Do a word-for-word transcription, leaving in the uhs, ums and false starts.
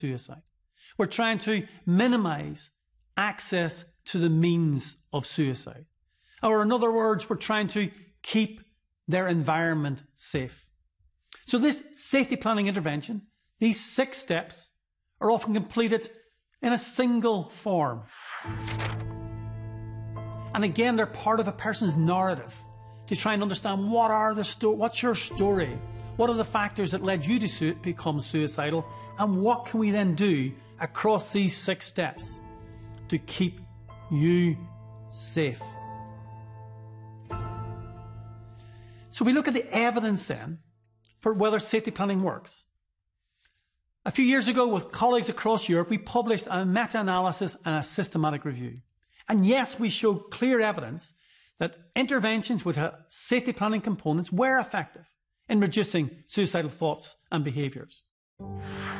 suicide. We're trying to minimize access to the means of suicide. Or in other words, we're trying to keep their environment safe. So this safety planning intervention, these six steps, are often completed in a single form. And again, they're part of a person's narrative to try and understand what are the sto- what's your story? What are the factors that led you to su- become suicidal? And what can we then do across these six steps to keep you safe? So we look at the evidence then for whether safety planning works. A few years ago, with colleagues across Europe, we published a meta-analysis and a systematic review. And yes, we showed clear evidence that interventions with safety planning components were effective in reducing suicidal thoughts and behaviours.